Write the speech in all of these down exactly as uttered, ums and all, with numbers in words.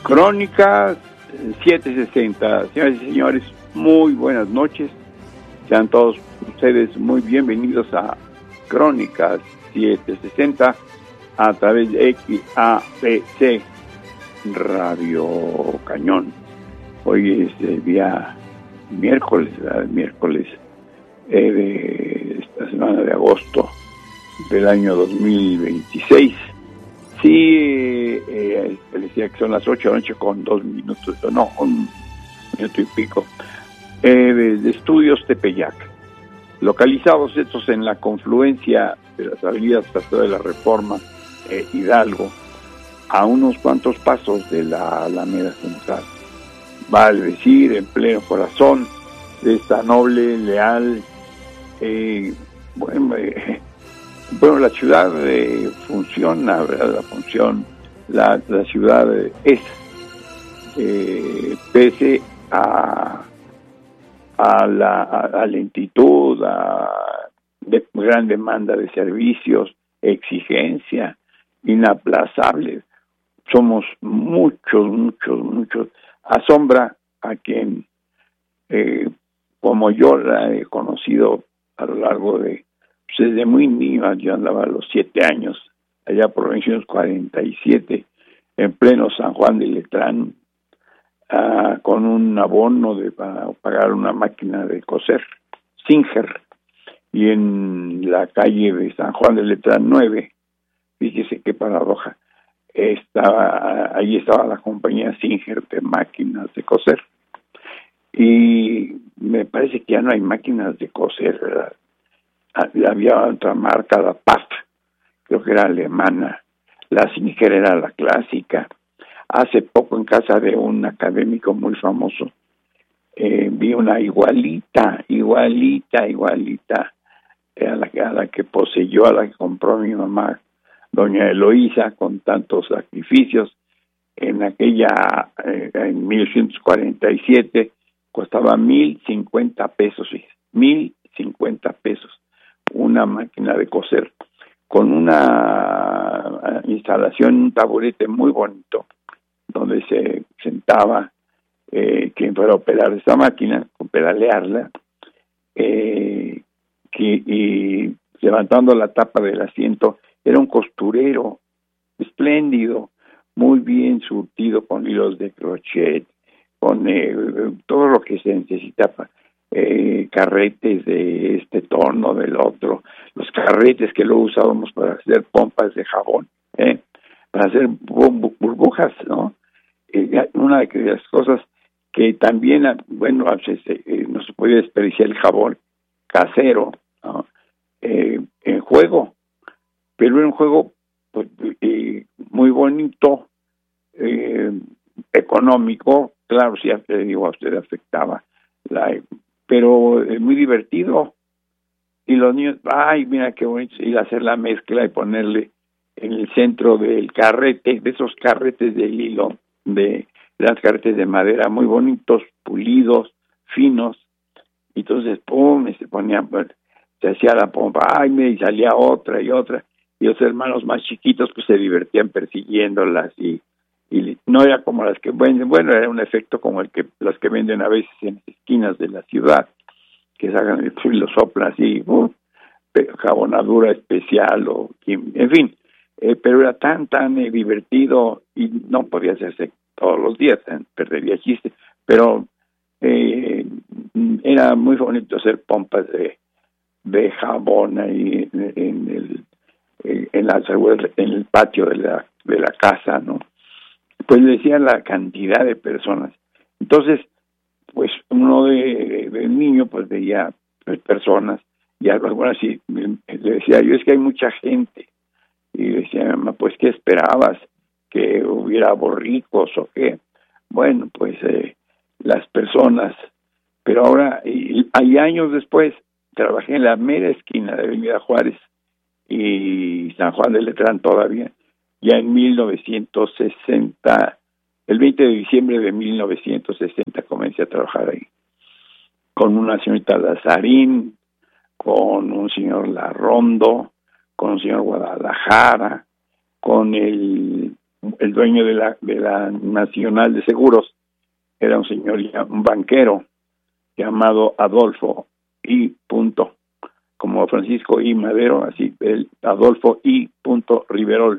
Crónicas setecientos sesenta. Señoras y señores, muy buenas noches. Sean todos ustedes muy bienvenidos a Crónicas setecientos sesenta a través de X A B C Radio Cañón. Hoy es el día miércoles, ¿verdad? miércoles eh, de esta semana de agosto del año dos mil veintiséis. Sí, eh, eh, decía que son las ocho de la noche con dos minutos, no, un minuto y pico, eh, de, de Estudios Tepeyac, localizados estos en la confluencia de las avenidas Paseo de la Reforma, eh, Hidalgo, a unos cuantos pasos de la Alameda Central. Vale decir, en pleno corazón de esta noble, leal, eh, bueno, eh, Bueno, la ciudad eh, funciona, ¿verdad? La función, la, la ciudad eh, es, eh, pese a, a la a, a lentitud, a de, gran demanda de servicios, exigencia inaplazable. Somos muchos, muchos, muchos. Asombra a quien, eh, como yo la he conocido a lo largo de desde muy niño. Yo andaba a los siete años, allá por mil novecientos cuarenta y siete, en pleno San Juan de Letrán, uh, con un abono de para pagar una máquina de coser, Singer, y en la calle de San Juan de Letrán nueve, fíjese qué paradoja, estaba, ahí estaba la compañía Singer de máquinas de coser, y me parece que ya no hay máquinas de coser, ¿verdad? Había otra marca, la P A F, creo que era alemana, la Singer era la clásica. Hace poco en casa de un académico muy famoso, eh, vi una igualita, igualita, igualita, a la, a la que poseyó, a la que compró mi mamá, doña Eloísa, con tantos sacrificios. En aquella, eh, en mil novecientos cuarenta y siete, costaba mil cincuenta pesos, mil cincuenta pesos. Una máquina de coser con una instalación, un taburete muy bonito donde se sentaba eh, quien fuera a operar esta máquina, o pedalearla, eh, que, y levantando la tapa del asiento era un costurero espléndido, muy bien surtido con hilos de crochet, con eh, todo lo que se necesitaba. Eh, carretes de este tono, del otro, los carretes que luego usábamos para hacer pompas de jabón, eh, para hacer burbujas, ¿no? Eh, una de las cosas que también, bueno, eh, no se podía desperdiciar el jabón casero, ¿no? Eh, en juego, pero era un juego pues, eh, muy bonito, eh, económico, claro, si ya le digo a usted, afectaba la pero es muy divertido, y los niños, ay, mira qué bonito, ir a hacer la mezcla y ponerle en el centro del carrete, de esos carretes de hilo, de las carretes de madera, muy bonitos, pulidos, finos, y entonces, pum, y se ponía, pues, se hacía la pompa, ay, mira, y salía otra y otra, y los hermanos más chiquitos, pues, se divertían persiguiéndolas, y y no era como las que venden, bueno, era un efecto como el que las que venden a veces en las esquinas de la ciudad, que sacan el y lo soplan así, uh, jabonadura especial, o en fin, eh, pero era tan, tan eh, divertido, y no podía hacerse todos los días, eh, perdería chiste, pero eh, era muy bonito hacer pompas de, de jabón ahí en, en el en, la, en el patio de la, de la casa, ¿no? Pues decía la cantidad de personas. Entonces, pues uno de, de niño pues veía pues, personas, y algunas sí, le decía yo, es que hay mucha gente, y decía mi mamá, pues ¿qué esperabas? ¿Que hubiera borricos o qué? Bueno, pues eh, las personas, pero ahora, y, hay años después, trabajé en la mera esquina de Avenida Juárez y San Juan de Letrán todavía, ya en mil novecientos sesenta, el veinte de diciembre de mil novecientos sesenta comencé a trabajar ahí, con una señorita Lazarín, con un señor Larrondo, con un señor Guadalajara, con el, el dueño de la de la Nacional de Seguros era un señor, un banquero llamado Adolfo I. Punto, como Francisco I. Madero, así el Adolfo I. Riverol.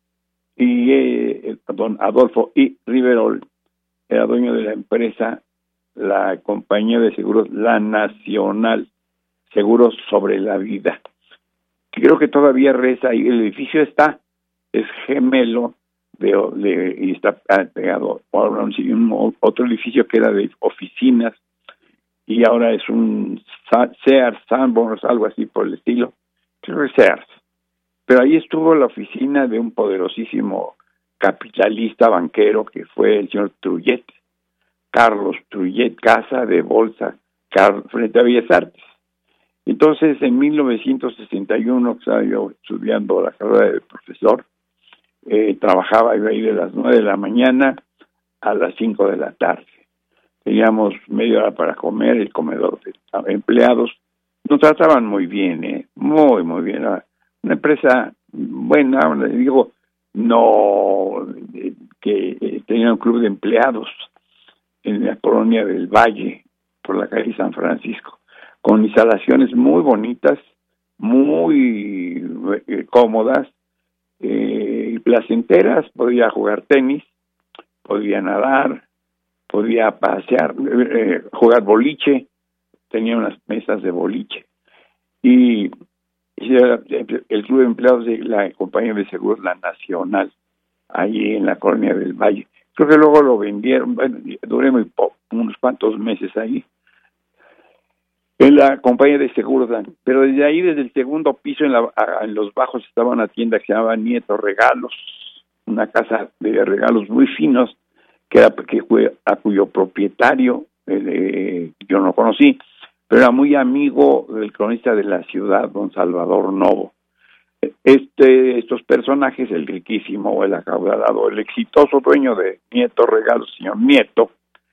Y eh, don Adolfo I. Riverol era dueño de la empresa, la compañía de seguros La Nacional, Seguros sobre la Vida. Creo que todavía reza ahí, el edificio está, es gemelo de, de y está pegado a un otro edificio que era de oficinas, y ahora es un Sears, Sanborns, algo así por el estilo, creo que es Sears. Pero ahí estuvo la oficina de un poderosísimo capitalista banquero que fue el señor Trullet, Carlos Trullet, Casa de Bolsa, Car frente a Bellas Artes. Entonces, en mil novecientos sesenta y uno, que estaba yo estudiando la carrera de profesor, eh, trabajaba yo ahí de las nueve de la mañana a las cinco de la tarde. Teníamos media hora para comer, el comedor de empleados. Nos trataban muy bien, eh, muy, muy bien. Una empresa buena, les digo, no, eh, que eh, tenía un club de empleados en la colonia del Valle, por la calle San Francisco, con instalaciones muy bonitas, muy eh, cómodas eh, y placenteras. Podía jugar tenis, podía nadar, podía pasear, eh, jugar boliche, tenía unas mesas de boliche. Y, y el club de empleados de la compañía de seguros La Nacional, ahí en la colonia del Valle. Creo que luego lo vendieron, bueno, duré muy poco, unos cuantos meses ahí, en la compañía de seguros, pero desde ahí, desde el segundo piso, en, la, en los bajos, estaba una tienda que se llamaba Nieto Regalos, una casa de regalos muy finos, que era que fue a cuyo propietario eh, yo no conocí, pero era muy amigo del cronista de la ciudad, don Salvador Novo. Este, estos personajes, el riquísimo, el acaudalado, el exitoso dueño de Nieto Regalos, señor Nieto,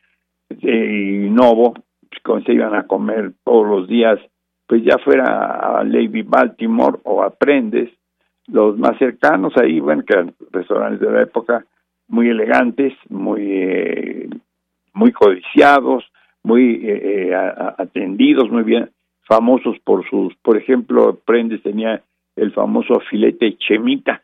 eh, y Novo, pues, se iban a comer todos los días, pues ya fuera a Lady Baltimore o a Prendes, los más cercanos ahí, bueno, que eran restaurantes de la época, muy elegantes, muy eh, muy codiciados, muy eh, a, atendidos, muy bien, famosos por sus, por ejemplo, Prendes tenía el famoso filete Chemita,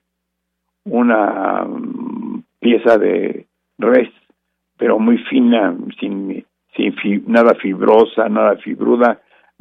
una um, pieza de res, pero muy fina, sin, sin fi, nada fibrosa, nada fibruda,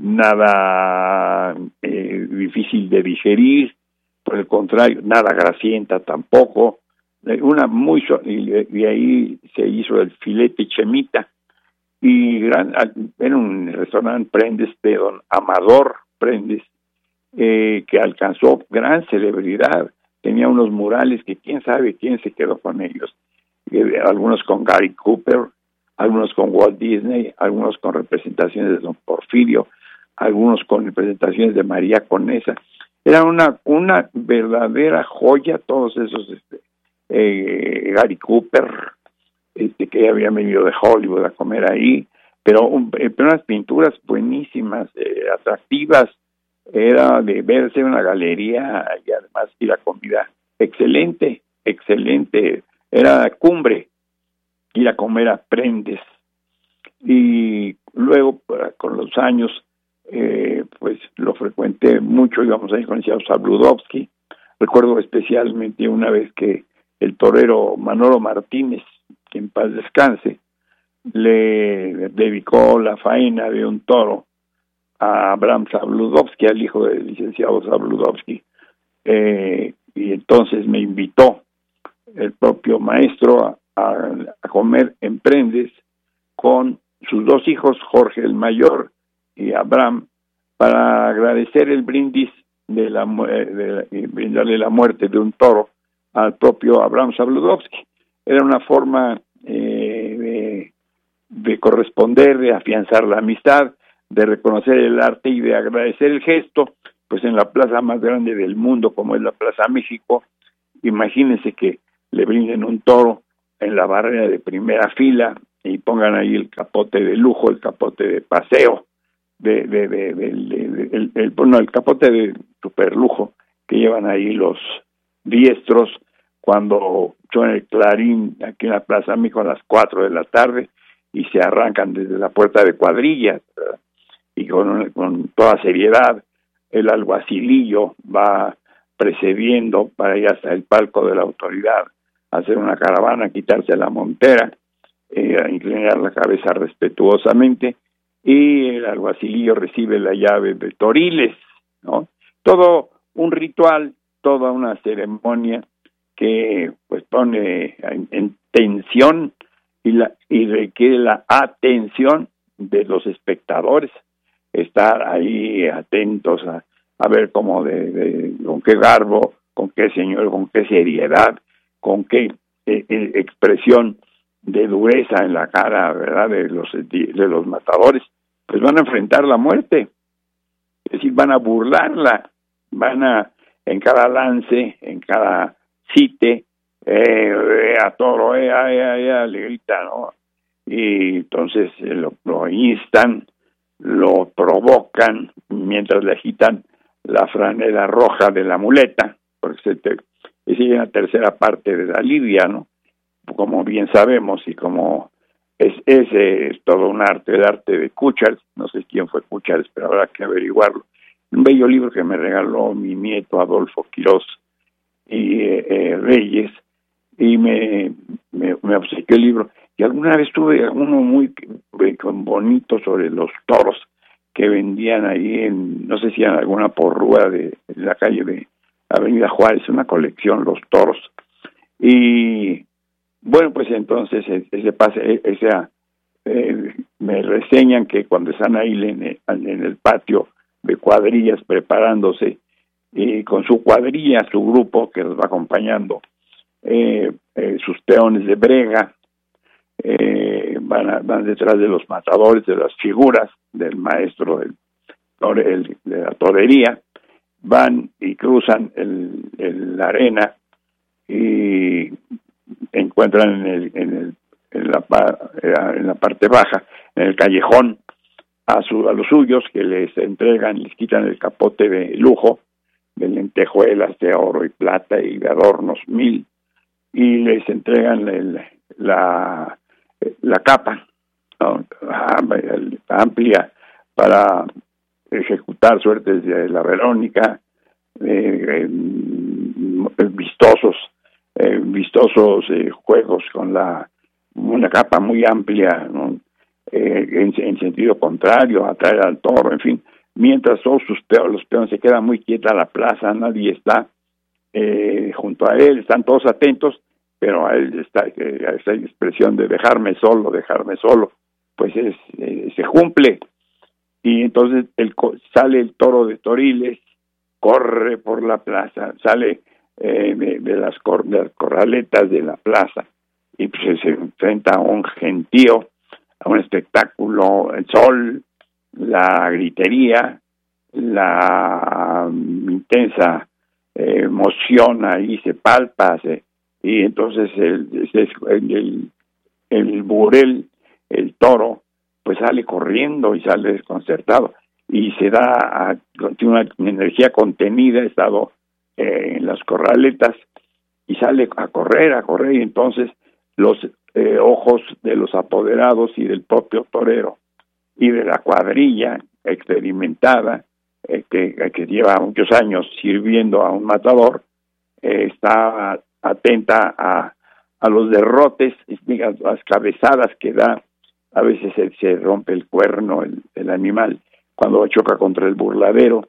nada eh, difícil de digerir, por el contrario, nada grasienta tampoco, una muy y, y ahí se hizo el filete Chemita, y gran, era un restaurante Prendes de don Amador Prendes, eh, que alcanzó gran celebridad. Tenía unos murales que quién sabe quién se quedó con ellos, eh, algunos con Gary Cooper, algunos con Walt Disney, algunos con representaciones de don Porfirio, algunos con representaciones de María Conesa. Era una una verdadera joya todos esos este, eh, Gary Cooper, este que había venido de Hollywood a comer ahí, pero, un, eh, pero unas pinturas buenísimas, eh, atractivas, era de verse una galería y además y la comida excelente, excelente, era cumbre ir a comer a Prendes. Y luego con los años eh, pues lo frecuenté mucho, íbamos ahí con el señor Sabludovsky. Recuerdo especialmente una vez que el torero Manolo Martínez, que en paz descanse, le dedicó la faena de un toro a Abraham Sabludovsky, al hijo del licenciado Sabludovsky, eh, y entonces me invitó el propio maestro a, a, a comer en Prendes con sus dos hijos, Jorge el mayor y Abraham, para agradecer el brindis de la de, de brindarle la muerte de un toro al propio Abraham Sabludovsky. Era una forma eh, de, de corresponder, de afianzar la amistad, de reconocer el arte y de agradecer el gesto, pues en la plaza más grande del mundo, como es la Plaza México. Imagínense que le brinden un toro en la barrera de primera fila y pongan ahí el capote de lujo, el capote de paseo, de, de, de, de, de, de el, el, bueno, el capote de super lujo que llevan ahí los diestros, cuando suena el clarín aquí en la Plaza México a las cuatro de la tarde y se arrancan desde la puerta de cuadrillas, ¿verdad? Y con, con toda seriedad el alguacilillo va precediendo para ir hasta el palco de la autoridad, hacer una caravana, quitarse la montera, eh, inclinar la cabeza respetuosamente, y el alguacilillo recibe la llave de Toriles, ¿no? Todo un ritual, toda una ceremonia que pues pone en, en tensión y, la, y requiere la atención de los espectadores, estar ahí atentos a, a ver cómo de, de con qué garbo, con qué señor, con qué seriedad, con qué eh, eh, expresión de dureza en la cara, ¿verdad?, de los de los matadores, pues van a enfrentar la muerte, es decir, van a burlarla, van a, en cada lance, en cada cite, eh, a toro, eh, eh, eh, le gritan, ¿no? Y entonces eh, lo, lo instan, lo provocan, mientras le agitan la franela roja de la muleta, porque se te, es la tercera parte de la lidia, ¿no? Como bien sabemos, y como es, es, es todo un arte, el arte de Cúchares, no sé quién fue Cúchares, pero habrá que averiguarlo. Un bello libro que me regaló mi nieto Adolfo Quirós y eh, eh, Reyes, y me, me, me obsequió el libro. Y alguna vez tuve uno muy bonito sobre los toros que vendían ahí en, no sé si en alguna porrúa de, de la calle de Avenida Juárez, una colección, los toros. Y bueno, pues entonces ese pase, esa, eh, me reseñan que cuando están ahí en, en el patio de cuadrillas preparándose, y con su cuadrilla, su grupo que los va acompañando, eh, eh, sus peones de brega, eh, van, a, van detrás de los matadores, de las figuras del maestro del, el, de la torería, van y cruzan el, el, la arena y encuentran en, el, en, el, en, la, en la parte baja, en el callejón, a, su, a los suyos, que les entregan, les quitan el capote de lujo, de lentejuelas, de oro y plata y de adornos mil, y les entregan el, la, la capa, ¿no?, amplia para ejecutar suertes de la Verónica, eh, eh, vistosos, eh, vistosos eh, juegos con la una capa muy amplia, ¿no?, eh, en, en sentido contrario, atraer al toro, en fin, mientras todos sus peones, los peones se quedan muy quieta la plaza, nadie está eh, junto a él, están todos atentos, pero a él está eh, esa expresión de dejarme solo, dejarme solo, pues es, eh, se cumple, y entonces el, sale el toro de Toriles, corre por la plaza, sale eh, de, de, las cor, de las corraletas de la plaza, y pues se enfrenta a un gentío, a un espectáculo, el sol, la gritería, la intensa eh, emoción ahí se palpa, se, y entonces el, el, el, el burel, el toro, pues sale corriendo y sale desconcertado, y se da, a, tiene una energía contenida, ha estado eh, en las corraletas, y sale a correr, a correr, y entonces los eh, ojos de los apoderados y del propio torero y de la cuadrilla experimentada, eh, que, que lleva muchos años sirviendo a un matador, eh, está atenta a, a los derrotes, a las cabezadas que da. A veces se, se rompe el cuerno el, el animal cuando choca contra el burladero,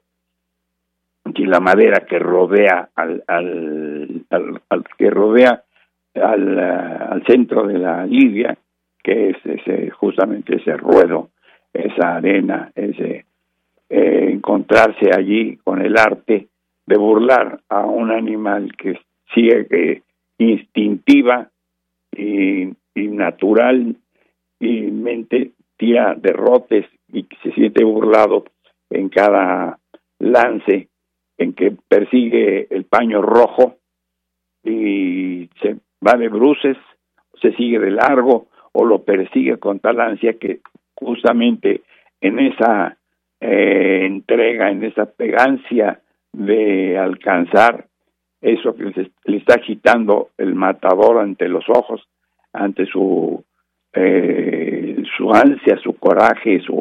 y la madera que rodea al, al, al, al que rodea al, al centro de la lidia, que es ese, justamente ese ruedo, esa arena, ese eh, encontrarse allí con el arte de burlar a un animal que sigue eh, instintiva y, y natural y mente tira derrotes y se siente burlado en cada lance en que persigue el paño rojo y se va de bruces, se sigue de largo o lo persigue con tal ansia que justamente en esa eh, entrega, en esa pegancia de alcanzar eso que le, le está agitando el matador ante los ojos, ante su eh, su ansia, su coraje, su